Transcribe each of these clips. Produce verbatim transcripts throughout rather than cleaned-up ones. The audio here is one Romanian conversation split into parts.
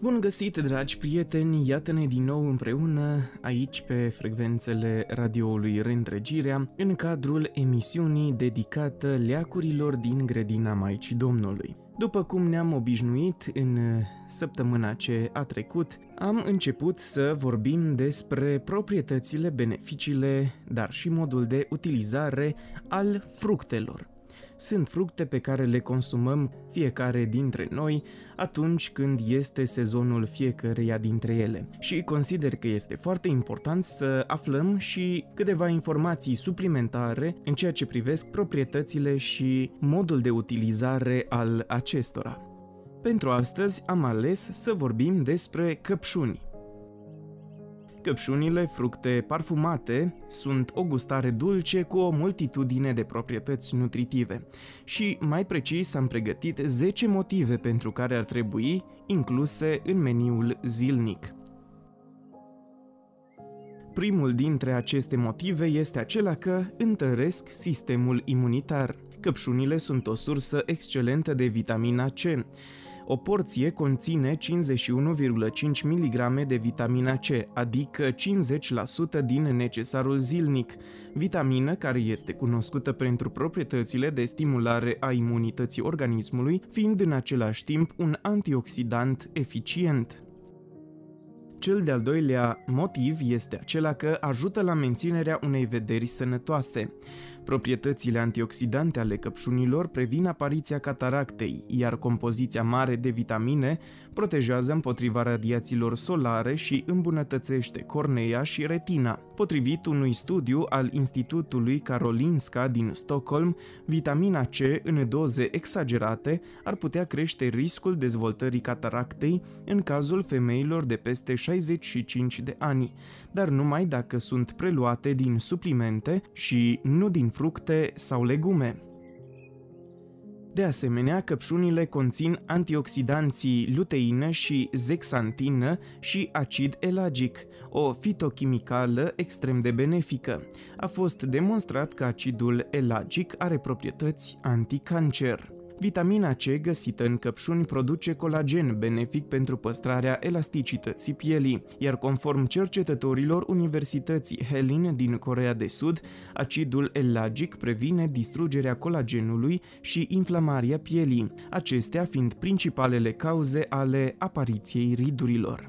Bun găsit, dragi prieteni, iată-ne din nou împreună aici pe frecvențele radioului Reîntregirea, în cadrul emisiunii dedicată leacurilor din grădina Maicii Domnului. După cum ne-am obișnuit în săptămâna ce a trecut, am început să vorbim despre proprietățile, beneficiile, dar și modul de utilizare al fructelor. Sunt fructe pe care le consumăm fiecare dintre noi atunci când este sezonul fiecăreia dintre ele. Și consider că este foarte important să aflăm și câteva informații suplimentare în ceea ce privesc proprietățile și modul de utilizare al acestora. Pentru astăzi am ales să vorbim despre căpșuni. Căpșunile, fructe parfumate, sunt o gustare dulce cu o multitudine de proprietăți nutritive. Și mai precis am pregătit zece motive pentru care ar trebui incluse în meniul zilnic. Primul dintre aceste motive este acela că întăresc sistemul imunitar. Căpșunile sunt o sursă excelentă de vitamina C. O porție conține cincizeci și unu virgulă cinci miligrame de vitamina C, adică cincizeci la sută din necesarul zilnic, vitamină care este cunoscută pentru proprietățile de stimulare a imunității organismului, fiind în același timp un antioxidant eficient. Cel de-al doilea motiv este acela că ajută la menținerea unei vederi sănătoase. Proprietățile antioxidante ale căpșunilor previn apariția cataractei, iar compoziția mare de vitamine protejează împotriva radiațiilor solare și îmbunătățește cornea și retina. Potrivit unui studiu al Institutului Karolinska din Stockholm, vitamina C în doze exagerate ar putea crește riscul dezvoltării cataractei în cazul femeilor de peste șaizeci și cinci de ani, dar numai dacă sunt preluate din suplimente și nu din fructe sau legume. De asemenea, căpșunile conțin antioxidanții luteină și zexantină și acid elagic, o fitochimicală extrem de benefică. A fost demonstrat că acidul elagic are proprietăți anticancer. Vitamina C găsită în căpșuni produce colagen, benefic pentru păstrarea elasticității pielii, iar conform cercetătorilor Universității Helin din Coreea de Sud, acidul elagic previne distrugerea colagenului și inflamarea pielii, acestea fiind principalele cauze ale apariției ridurilor.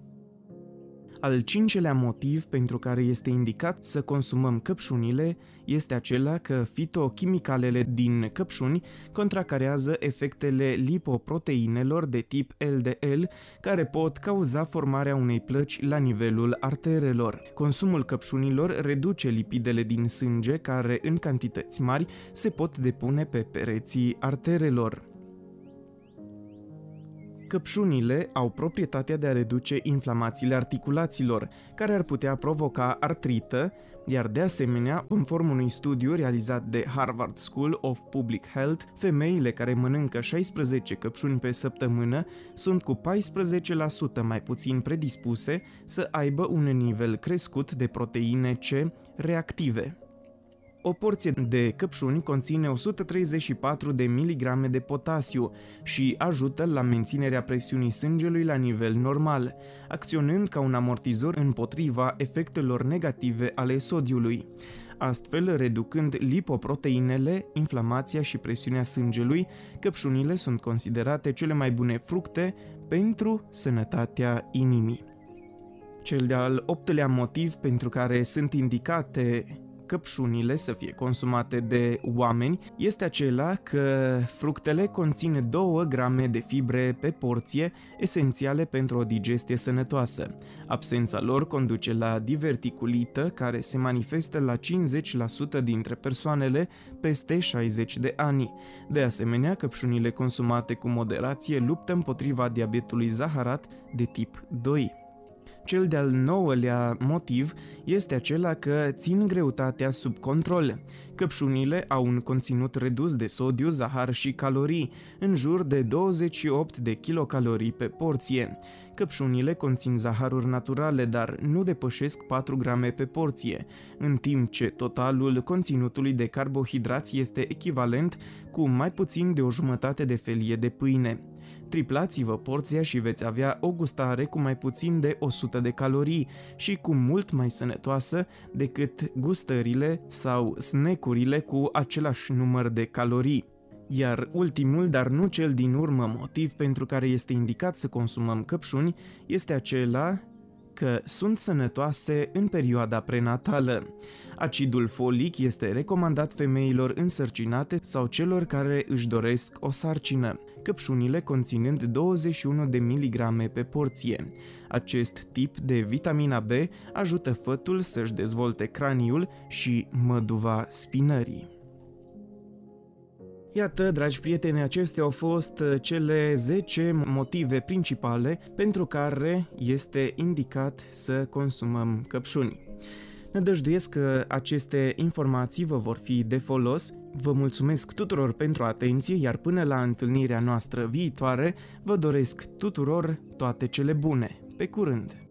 Al cincelea motiv pentru care este indicat să consumăm căpșunile este acela că fitochimicalele din căpșuni contracarează efectele lipoproteinelor de tip L D L care pot cauza formarea unei plăci la nivelul arterelor. Consumul căpșunilor reduce lipidele din sânge care în cantități mari se pot depune pe pereții arterelor. Căpșunile au proprietatea de a reduce inflamațiile articulațiilor, care ar putea provoca artrită, iar de asemenea, conform unui studiu realizat de Harvard School of Public Health, femeile care mănâncă șaisprezece căpșuni pe săptămână sunt cu paisprezece la sută mai puțin predispuse să aibă un nivel crescut de proteine C reactive. O porție de căpșuni conține o sută treizeci și patru de miligrame de potasiu și ajută la menținerea presiunii sângelui la nivel normal, acționând ca un amortizor împotriva efectelor negative ale sodiului, astfel reducând lipoproteinele, inflamația și presiunea sângelui. Căpșunile sunt considerate cele mai bune fructe pentru sănătatea inimii. Cel de-al optulea motiv pentru care sunt indicate căpșunile să fie consumate de oameni este acela că fructele conțin două grame de fibre pe porție, esențiale pentru o digestie sănătoasă. Absența lor conduce la diverticulită, care se manifestă la cincizeci la sută dintre persoanele peste șaizeci de ani. De asemenea, căpșunile consumate cu moderație luptă împotriva diabetului zaharat de tip doi. Cel de-al nouălea motiv este acela că țin greutatea sub control. Căpșunile au un conținut redus de sodiu, zahăr și calorii, în jur de douăzeci și opt de kilocalorii pe porție. Căpșunile conțin zahăruri naturale, dar nu depășesc patru grame pe porție, în timp ce totalul conținutului de carbohidrați este echivalent cu mai puțin de o jumătate de felie de pâine. Triplați-vă porția și veți avea o gustare cu mai puțin de o sută de calorii și cu mult mai sănătoasă decât gustările sau snackurile cu același număr de calorii. Iar ultimul, dar nu cel din urmă, motiv pentru care este indicat să consumăm căpșuni este acela că sunt sănătoase în perioada prenatală. Acidul folic este recomandat femeilor însărcinate sau celor care își doresc o sarcină, căpșunile conținând douăzeci și unu de miligrame pe porție. Acest tip de vitamina B ajută fătul să-și dezvolte craniul și măduva spinării. Iată, dragi prieteni, acestea au fost cele zece motive principale pentru care este indicat să consumăm căpșuni. Nădăjduiesc că aceste informații vă vor fi de folos. Vă mulțumesc tuturor pentru atenție, iar până la întâlnirea noastră viitoare, vă doresc tuturor toate cele bune. Pe curând!